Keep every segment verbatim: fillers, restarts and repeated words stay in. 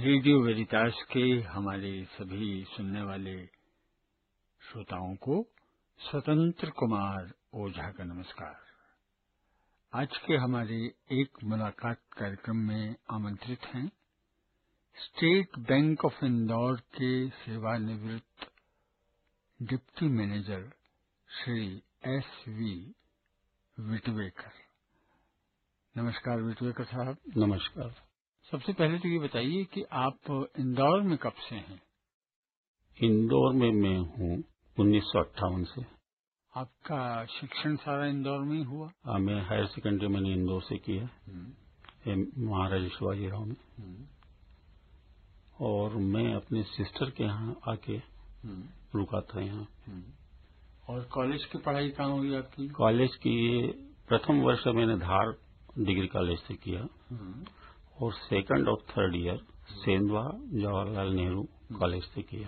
Radio वेरितास के हमारे सभी सुनने वाले श्रोताओं को स्वतंत्र कुमार ओझा का नमस्कार। आज के हमारे एक मुलाकात कार्यक्रम में आमंत्रित हैं स्टेट बैंक ऑफ इंदौर के सेवानिवृत्त deputy manager Shri S V विटवेकर। नमस्कार विटवेकर साहब। नमस्कार। सबसे पहले तो ये बताइए कि आप इंदौर में कब से हैं? इंदौर में मैं हूँ उन्नीस सौ अट्ठावन से। आपका शिक्षण सारा इंदौर में ही हुआ? आ, मैं हायर सेकेंडरी मैंने इंदौर से किया महाराजा शिवाजी राव में, और मैं अपने सिस्टर के यहाँ आके रुका था यहाँ। और कॉलेज की पढ़ाई कहाँ हुई आपकी? कॉलेज की प्रथम वर्ष मैंने धार डिग्री कॉलेज से किया और सेकंड और third year Sendhwa Jawaharlal Nehru college से किया।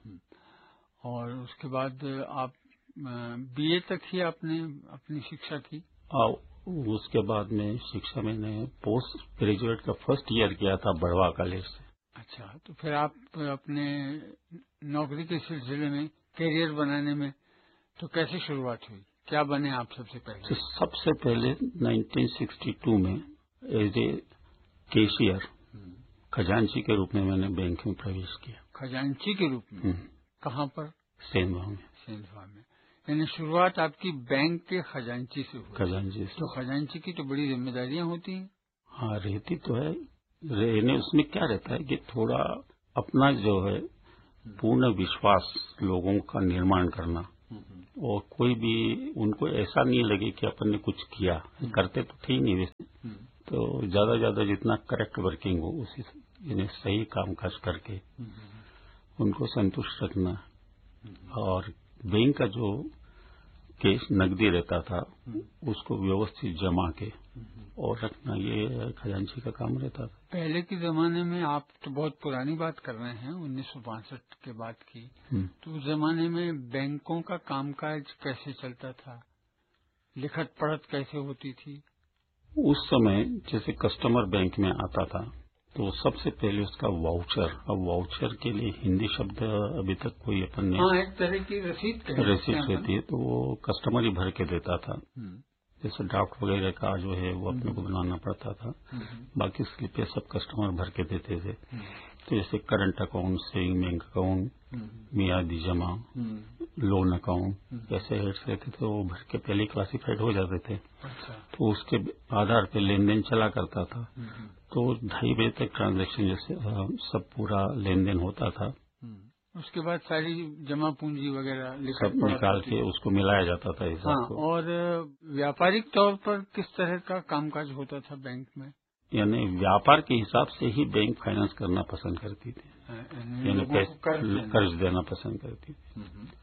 और उसके बाद आप बीए तक ही आपने अपनी शिक्षा की? और उसके बाद में शिक्षा मैंने पोस्ट ग्रेजुएट का फर्स्ट ईयर किया था बड़वा कॉलेज से। अच्छा, तो फिर आप अपने नौकरी के सिलसिले में करियर बनाने में तो कैसे शुरुआत हुई? क्या बने आप सबसे पहले? तो सबसे पहले उन्नीस सौ बासठ में एज ए कैशियर खजांची के रूप में मैंने बैंक में प्रवेश किया। खजांची के रूप में? कहाँ पर? सेंधवा में। सेंधवा में, यानी शुरुआत आपकी बैंक के खजांची से हुई? खजांची से। तो खजांची की तो बड़ी जिम्मेदारियां होती हैं। हाँ, रहती तो है। रहने उसमें क्या रहता है कि थोड़ा अपना जो है पूर्ण विश्वास लोगों का निर्माण करना, और कोई भी उनको ऐसा नहीं लगे कि अपन ने कुछ किया, करते तो थे ही नहीं वैसे, तो ज्यादा ज्यादा जितना करेक्ट वर्किंग हो उसी इन्हें सही कामकाज करके उनको संतुष्ट रखना। और बैंक का जो केस नकदी रहता था उसको व्यवस्थित जमा के और रखना, ये खजांची का काम रहता था। पहले के जमाने में, आप तो बहुत पुरानी बात कर रहे हैं, उन्नीस सौ बासठ के बाद की, तो उस जमाने में बैंकों का कामकाज कैसे चलता था? लिखत पढ़त कैसे होती थी? उस समय जैसे कस्टमर बैंक में आता था तो सबसे पहले उसका वाउचर, अब वाउचर के लिए हिंदी शब्द अभी तक कोई अपन ने, हाँ, एक तरह की रसीद रसीद रहती है, तो वो कस्टमर ही भर के देता था। जैसे ड्राफ्ट वगैरह का जो है वो अपने को बनाना पड़ता था, बाकी स्लिपें सब कस्टमर भर के देते थे। तो जैसे current account, saving bank account, मियादी जमा, लोन अकाउंट, ऐसे हेड्स रहते थे, वो भर के पहले क्लासिफाइड हो जाते थे। अच्छा। तो उसके आधार पे लेन देन चला करता था। तो ढाई बजे तक ट्रांजैक्शन जैसे सब पूरा लेन देन होता था। उसके बाद सारी जमा पूंजी वगैरह सब निकाल के उसको मिलाया जाता था हिसाब हाँ, को। और व्यापारिक तौर पर किस तरह का कामकाज होता था बैंक में? यानी व्यापार के हिसाब से ही बैंक फाइनेंस करना पसंद करती थी, यानी कर्ज देना पसंद करती थी।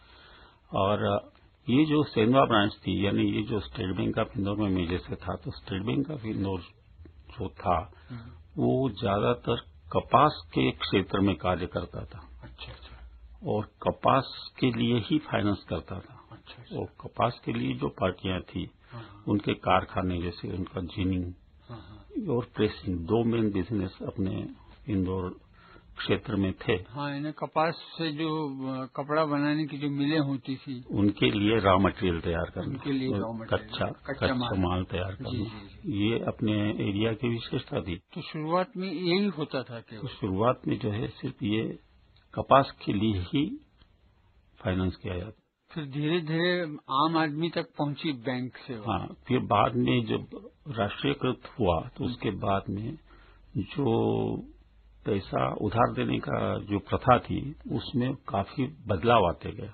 और ये जो सेंधवा ब्रांच थी, यानी ये जो स्टेट बैंक ऑफ इंदौर में मैं जैसे था, तो स्टेट बैंक ऑफ इंदौर जो था वो ज्यादातर कपास के क्षेत्र में कार्य करता था। अच्छा अच्छा। और कपास के लिए ही फाइनेंस करता था। अच्छा अच्छा। और कपास के लिए जो पार्टियां थी उनके कारखाने, जैसे उनका जिनिंग और प्रेसिंग, दो मेन बिजनेस अपने इंदौर क्षेत्र में थे। हाँ, इन्हें कपास से जो कपड़ा बनाने की जो मिलें होती थी उनके लिए रॉ मटेरियल तैयार करना, उनके लिए कच्चा कच्चा माल तैयार करना, ये अपने एरिया की विशेषता थी। तो शुरुआत में यही होता था कि तो शुरुआत में जो है सिर्फ ये कपास के लिए ही फाइनेंस किया जाता। फिर धीरे धीरे आम आदमी तक पहुंची बैंक से। हाँ, फिर बाद में जब राष्ट्रीयकृत हुआ तो उसके बाद में जो पैसा उधार देने का जो प्रथा थी उसमें काफी बदलाव आते गए।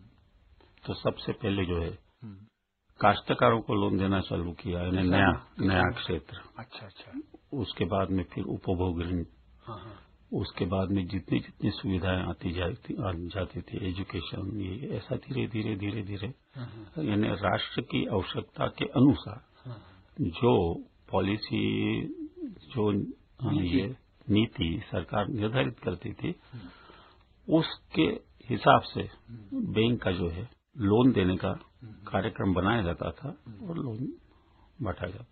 तो सबसे पहले जो है काश्तकारों को लोन देना चालू किया, यानी नया नया क्षेत्र। अच्छा अच्छा। उसके बाद में फिर उपभोग ऋण, उसके बाद में जितनी जितनी सुविधाएं आती जाती जाती थी, एजुकेशन, ये ऐसा धीरे धीरे धीरे धीरे यानी राष्ट्र की आवश्यकता के अनुसार जो पॉलिसी, जो ये नीति सरकार निर्धारित करती थी, उसके हिसाब से बैंक का जो है लोन देने का कार्यक्रम बनाया जाता था और लोन बांटा जाता था।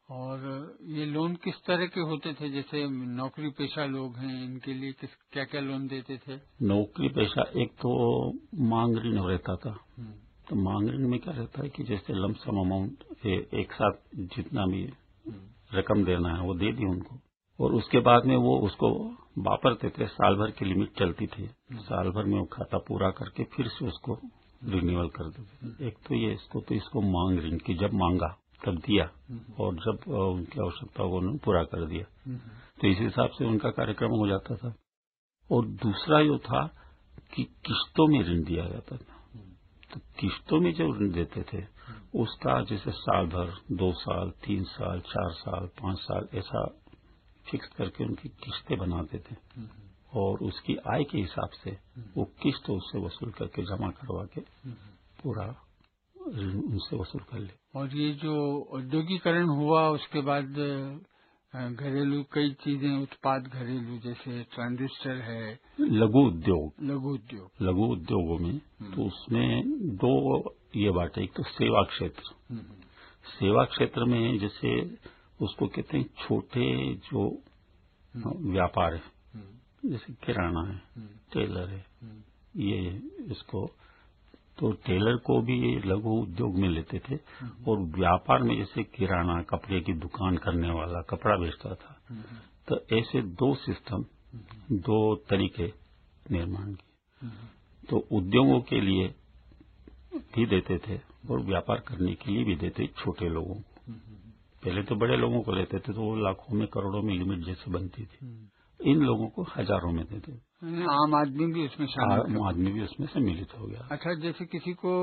और ये लोन किस तरह के होते थे? जैसे नौकरी पेशा लोग हैं, इनके लिए किस क्या क्या लोन देते थे? नौकरी पेशा एक तो मांग ऋण रहता था। तो मांग ऋण में क्या रहता है कि जैसे लमसम अमाउंट एक साथ जितना भी रकम देना है वो दे दी उनको, और उसके बाद में वो उसको वापरते थे। साल भर की लिमिट चलती थी, साल भर में वो खाता पूरा करके फिर से उसको रिन्यूअल कर देते थे। एक तो ये इसको तो इसको मांग ऋण की जब मांगा तब दिया, और जब उनकी आवश्यकता को उन्होंने पूरा कर दिया, तो इस हिसाब से उनका कार्यक्रम हो जाता था। और दूसरा जो था कि किस्तों में ऋण दिया जाता था। तो किस्तों में जो ऋण देते थे उसका जैसे साल भर, दो साल, तीन साल, चार साल, पांच साल ऐसा फिक्स करके उनकी किस्तें बनाते थे, और उसकी आय के हिसाब से वो किस्त उससे वसूल करके जमा करवा के पूरा ऋण उनसे वसूल कर ले। और ये जो औद्योगिकरण हुआ उसके बाद घरेलू कई चीजें, उत्पाद घरेलू जैसे ट्रांजिस्टर है, लघु उद्योग लघु उद्योग लघु उद्योगों में तो उसमें दो ये बात है। एक तो सेवा क्षेत्र, सेवा क्षेत्र में जैसे उसको कहते हैं छोटे जो व्यापार है, जैसे किराना है, टेलर है, ये इसको तो टेलर को भी लघु उद्योग में लेते थे। और व्यापार में जैसे किराना, कपड़े की दुकान करने वाला कपड़ा बेचता था। तो ऐसे दो सिस्टम, दो तरीके निर्माण किए। तो उद्योगों के लिए भी देते थे और व्यापार करने के लिए भी देते छोटे लोगों को। पहले तो बड़े लोगों को लेते थे तो वो लाखों में करोड़ों में लिमिट जैसे बनती थी, इन लोगों को हजारों में देते। आम आदमी भी उसमें शामिल आम आदमी भी उसमें सम्मिलित हो गया। अच्छा, जैसे किसी को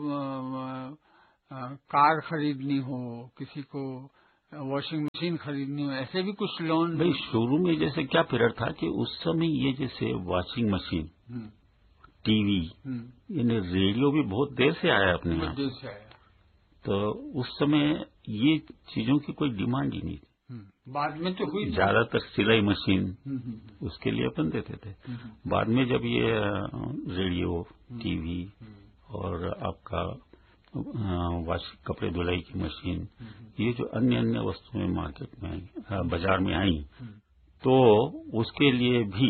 आ, आ, कार खरीदनी हो, किसी को वॉशिंग मशीन खरीदनी हो, ऐसे भी कुछ लोन? भाई शुरू में जैसे क्या पीरियड था कि उस समय ये जैसे वॉशिंग मशीन, टीवी, यानी रेडियो भी बहुत देर से आया अपने यहाँ, देर से आया। तो उस समय ये चीजों की कोई डिमांड ही नहीं थी। बाद में तो हुई, ज्यादातर सिलाई मशीन उसके लिए अपन देते थे। बाद में जब ये रेडियो, टीवी और आपका वाशिंग कपड़े धुलाई की मशीन, ये जो अन्य अन्य वस्तुएं मार्केट में आई, बाजार में आई, तो उसके लिए भी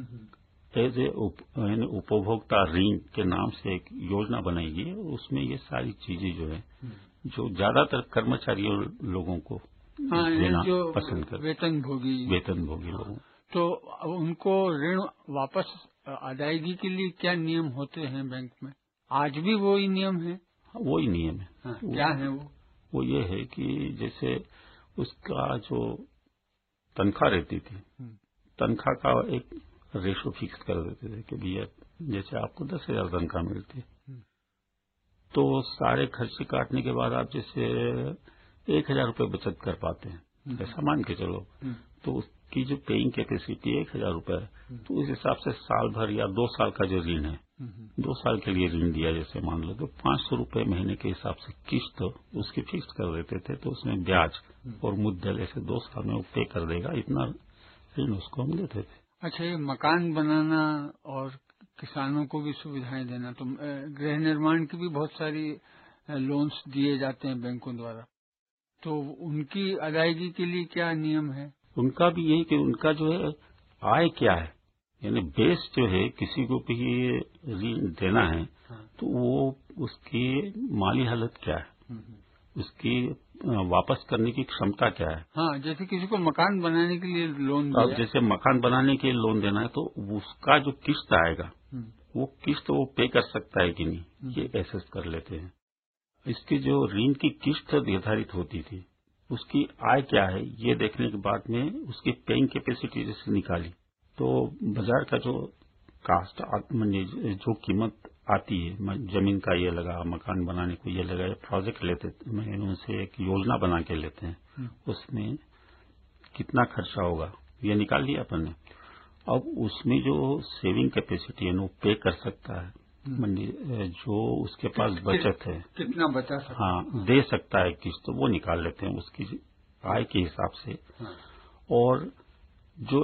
एज ए उपभोक्ता ऋण के नाम से एक योजना बनाई गई। उसमें ये सारी चीजें जो है जो ज्यादातर कर्मचारियों लोगों को हाँ, देना जो पसंद करते, वेतन भोगी वेतन भोगी लोगों, तो उनको ऋण वापस अदायगी के लिए क्या नियम होते हैं बैंक में? आज भी वही नियम है? वही नियम है। हाँ, क्या है वो? वो ये है कि जैसे उसका जो तनख्वाह रहती थी, तनख्वाह का एक रेशो फिक्स कर देते थे कि भैया जैसे आपको दस हजार तनख्वाह मिलती है तो सारे खर्चे काटने के बाद आप जैसे एक हजार रूपये बचत कर पाते हैं, ऐसा मान के चलो, तो उसकी जो पेइंग कैपेसिटी है एक हजार रूपये है। तो उस हिसाब से साल भर या दो साल का जो ऋण है, दो साल के लिए ऋण दिया जैसे मान लो, तो पांच सौ रूपये महीने के हिसाब से किस्त उसकी फिक्स कर देते थे। तो उसमें ब्याज और मुद्दल ऐसे दो साल में वो पे कर देगा, इतना ऋण उसको हम देते थे। अच्छा, ये मकान बनाना और किसानों को भी सुविधाएं देना, तो गृह निर्माण की भी बहुत सारी लोन्स दिए जाते हैं बैंकों द्वारा, तो उनकी अदायगी के लिए क्या नियम है? उनका भी यही कि उनका जो है आय क्या है, यानी बेस जो है किसी को भी ऋण देना है तो वो उसकी माली हालत क्या है, उसकी वापस करने की क्षमता क्या है। हाँ, जैसे किसी को मकान बनाने के लिए लोन दिया, अब जैसे मकान बनाने के लिए लोन देना है तो उसका जो किस्त आएगा वो किस्त वो पे कर सकता है कि नहीं, ये एसेस कर लेते हैं। इसकी जो ऋण की किस्त निर्धारित होती थी उसकी आय क्या है ये देखने के बाद में उसकी पेइंग कैपेसिटी जैसे निकाली तो बाजार का जो कास्ट जो कीमत आती है, जमीन का ये लगा, मकान बनाने को ये लगा, प्रोजेक्ट लेते हैं उनसे एक योजना बना के लेते हैं, उसमें कितना खर्चा होगा ये निकाल लिया अपन ने। अब उसमें जो सेविंग कैपेसिटी है वो पे कर सकता है, जो उसके पास कि, बचत है कितना बचा सकता, हाँ दे सकता है किस्त, तो वो निकाल लेते हैं उसकी आय के हिसाब से। हाँ। और जो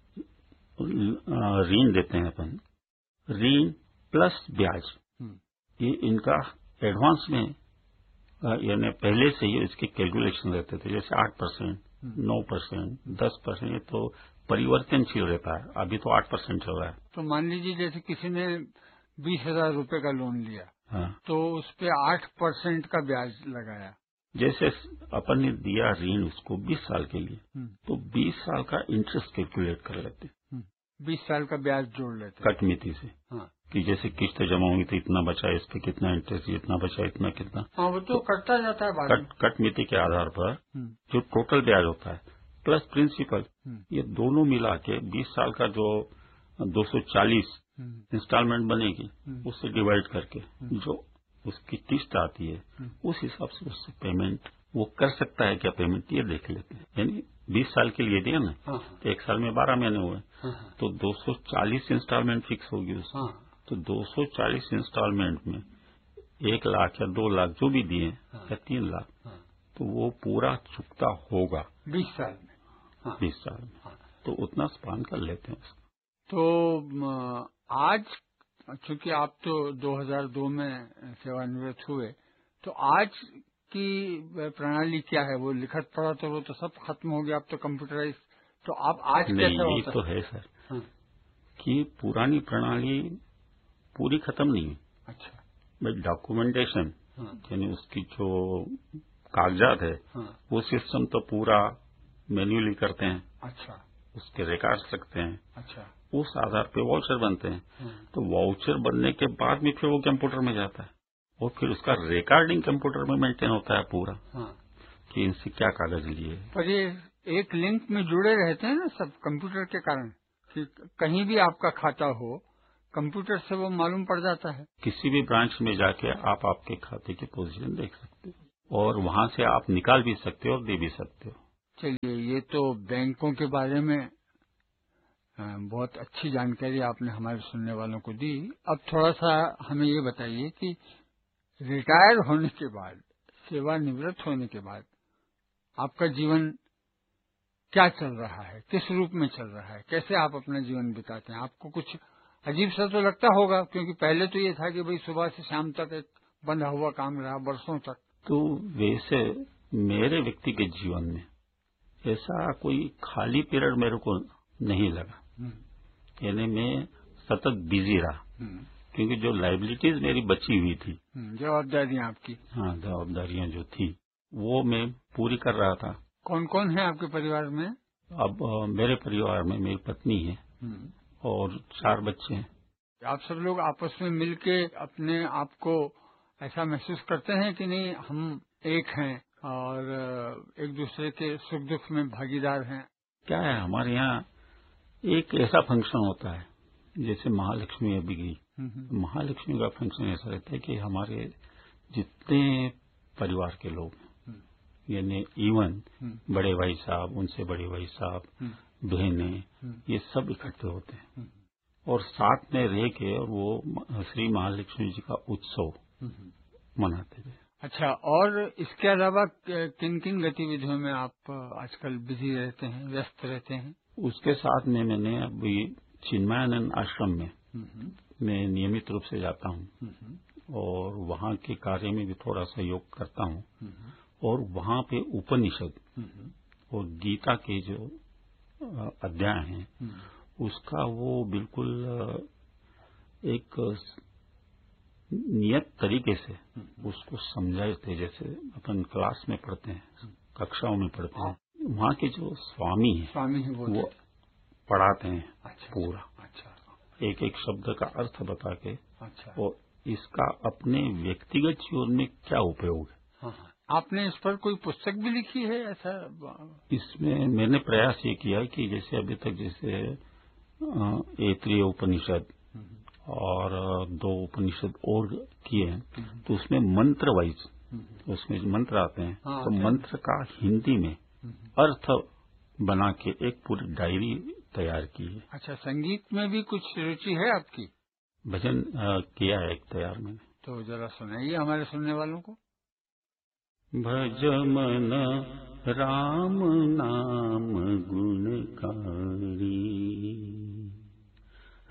ऋण देते हैं अपन, ऋण प्लस ब्याज, ये इनका एडवांस में यानी पहले से ही इसके कैलकुलेशन रहते थे, जैसे आठ परसेंट, नौ परसेंट, दस परसेंट, तो परिवर्तनशील रहता है। अभी तो आठ परसेंट चल रहा है। तो मान लीजिए जैसे किसी ने बीस हजार रूपये का लोन लिया, हाँ, तो उस पे आठ परसेंट का ब्याज लगाया। जैसे अपन ने दिया ऋण उसको बीस साल के लिए, तो बीस साल का इंटरेस्ट कैलकुलेट कर लेते, बीस साल का ब्याज जोड़ लेते कट मिति से। हाँ, कि जैसे किस्त जमा हुई तो इतना बचा, इस पे कितना इंटरेस्ट, इतना बचा, इतना कितना। हाँ, वो तो, तो कटता जाता है बाद में। कट, कट मिति के आधार पर जो टोटल ब्याज होता है प्लस प्रिंसिपल, ये दोनों मिला के बीस साल का जो दो सौ चालीस इंस्टॉलमेंट बनेगी, उससे डिवाइड करके जो उसकी किस्त आती है उस हिसाब से उससे पेमेंट वो कर सकता है क्या पेमेंट, ये देख लेते हैं। यानी बीस साल के लिए दिया ना, तो एक साल में बारह महीने हुए, तो दो सौ चालीस इंस्टॉलमेंट फिक्स होगी उसकी। तो दो सौ चालीस इंस्टॉलमेंट में एक लाख या दो लाख जो भी दिए या तीन लाख, तो वो पूरा चुकता होगा बीस साल में। हाँ, बीस साल में, तो उतना स्पान कर लेते हैं उसको। तो आज चूंकि आप तो दो हज़ार दो में सेवानिवृत्त हुए, तो आज की प्रणाली क्या है? वो लिखत पढ़ा तो वो तो सब खत्म हो गया, अब तो कंप्यूटराइज। तो आप आज नहीं, कैसे ये होता तो है सर। हाँ। कि पुरानी प्रणाली पूरी खत्म नहीं है। अच्छा, भाई डॉक्यूमेंटेशन, हाँ, यानी उसकी जो कागजात है, हाँ, वो सिस्टम तो पूरा मैन्युअली करते हैं। अच्छा, उसके रिकॉर्ड्स रखते हैं। अच्छा, उस आधार पे वाउचर बनते हैं। हाँ, तो वाउचर बनने के बाद में फिर वो कंप्यूटर में जाता है और फिर उसका रिकॉर्डिंग कंप्यूटर में मेंटेन होता है पूरा। हाँ, कि इनसे क्या कागज लिए। पर ये एक लिंक में जुड़े रहते हैं ना सब कंप्यूटर के कारण, कि कहीं भी आपका खाता हो कंप्यूटर से वो मालूम पड़ जाता है। किसी भी ब्रांच में जाके आप आपके खाते की पोजीशन देख सकते हो और वहां से आप निकाल भी सकते हो और दे भी सकते हो। चलिए, ये तो बैंकों के बारे में बहुत अच्छी जानकारी आपने हमारे सुनने वालों को दी। अब थोड़ा सा हमें ये बताइए कि रिटायर होने के बाद, सेवानिवृत्त होने के बाद आपका जीवन क्या चल रहा है, किस रूप में चल रहा है, कैसे आप अपना जीवन बिताते हैं? आपको कुछ अजीब सा तो लगता होगा, क्योंकि पहले तो ये था कि भाई सुबह से शाम तक एक बंधा हुआ काम रहा वर्षों तक। तो वैसे मेरे व्यक्तिगत जीवन में ऐसा कोई खाली पीरियड मेरे को नहीं लगा। यानी मैं सतत बिजी रहा, क्योंकि जो लाइबिलिटीज मेरी बची हुई थी, जवाबदारियां आपकी, हाँ, जवाबदारियां जो थी वो मैं पूरी कर रहा था। कौन कौन है आपके परिवार में? अब आ, मेरे परिवार में मेरी पत्नी है और चार बच्चे हैं। आप सब लोग आपस में मिलके अपने आप को ऐसा महसूस करते हैं कि नहीं, हम एक हैं और एक दूसरे के सुख दुख में भागीदार हैं? क्या है, हमारे यहाँ एक ऐसा फंक्शन होता है, जैसे महालक्ष्मी अभी गई, महालक्ष्मी का फंक्शन ऐसा रहता है कि हमारे जितने परिवार के लोग हैं, यानी इवन बड़े भाई साहब, उनसे बड़े भाई साहब, बहनें, ये सब इकट्ठे होते हैं और साथ में रह के वो श्री महालक्ष्मी जी का उत्सव मनाते थे। अच्छा, और इसके अलावा किन किन गतिविधियों में आप आजकल बिजी रहते हैं, व्यस्त रहते हैं? उसके साथ में मैंने अभी चिन्मयानंद आश्रम में मैं नियमित रूप से जाता हूँ और वहाँ के कार्य में भी थोड़ा सहयोग करता हूँ और वहाँ पे उपनिषद और गीता के जो अध्याय हैं उसका वो बिल्कुल एक नियत तरीके से उसको समझाते, जैसे अपन क्लास में पढ़ते हैं, कक्षाओं में पढ़ते हैं। वहाँ के जो स्वामी हैं स्वामी है वो, वो पढ़ाते हैं। अच्छा, पूरा अच्छा, एक एक शब्द का अर्थ बता के, अच्छा, और इसका अपने व्यक्तिगत जीवन में क्या उपयोग है। हाँ, आपने इस पर कोई पुस्तक भी लिखी है ऐसा? इसमें मैंने प्रयास ये किया है कि जैसे अभी तक जैसे ऐतरेय उपनिषद और दो उपनिषद और किए हैं, तो उसमें मंत्र वाइज उसमें मंत्र आते हैं, हाँ, तो मंत्र का हिंदी में अर्थ बना के एक पूरी डायरी तैयार की है। अच्छा, संगीत में भी कुछ रुचि है आपकी? भजन आ, किया है एक तैयार मैंने। तो जरा सुनाइए हमारे सुनने वालों को। भज मन राम नाम गुणकारी,